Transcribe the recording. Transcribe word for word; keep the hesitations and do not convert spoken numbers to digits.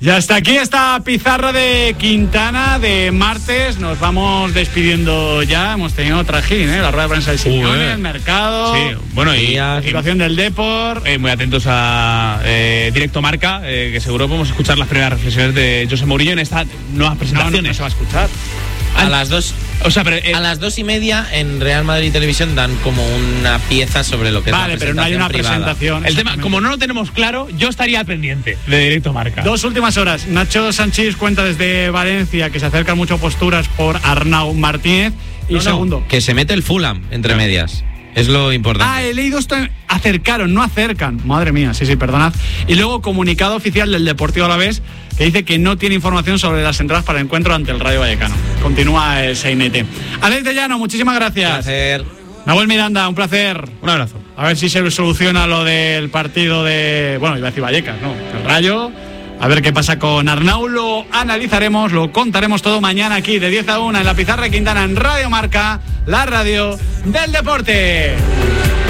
Y hasta aquí esta pizarra de Quintana de martes. Nos vamos despidiendo ya. Hemos tenido trajín, ¿eh? La rueda de prensa de Simeone, uh, el mercado. Sí, bueno, y la situación del Depor. Eh, muy atentos a eh, Directo Marca, eh, que seguro podemos escuchar las primeras reflexiones de José Mourinho en estas nuevas presentaciones. No, no, no se va a escuchar. A las dos, o sea, pero, eh, a las dos y media en Real Madrid Televisión dan como una pieza sobre lo que vale, es la pero no hay una privada. presentación. El tema, como no lo tenemos claro, yo estaría al pendiente de Directo Marca. Dos últimas horas. Nacho Sanchís cuenta desde Valencia que se acercan mucho posturas por Arnau Martínez. Y no, segundo, no, que se mete el Fulham entre claro. medias. Es lo importante. Ah, he leído esto. Acercaron, no acercan. Madre mía, sí, sí, perdonad. Y luego comunicado oficial del Deportivo Alavés que dice que no tiene información sobre las entradas para el encuentro ante el Rayo Vallecano. Continúa el sainete. Alex de Llano, muchísimas gracias. Un placer. Nahuel Miranda, un placer. Un abrazo. A ver si se soluciona lo del partido de... Bueno, iba a decir Vallecas, ¿no? El Rayo. A ver qué pasa con Arnau. Lo analizaremos, lo contaremos todo mañana aquí de diez a una en la Pizarra de Quintana en Radio Marca, la radio del deporte.